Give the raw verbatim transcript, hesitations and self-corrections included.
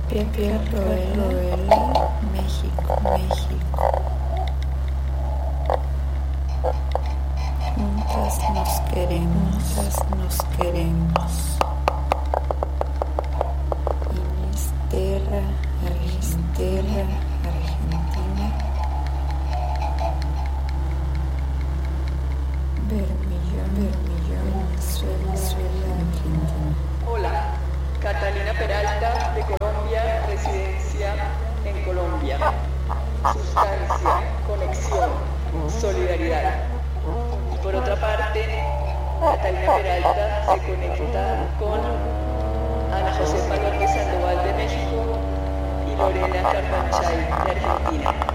Pepe Roel, México, México. Juntas nos queremos, juntas nos queremos. Inés Terra, Inés Terra, Argentina. Bermillón, Bermillón, Venezuela, Venezuela, Argentina. Hola, Catalina Peralta de Colombia, residencia en Colombia. Sustancia, conexión, solidaridad. Y por otra parte, Catalina Peralta se conecta con Ana José Manuel de Sandoval de México y Lorena Carvanchay de Argentina.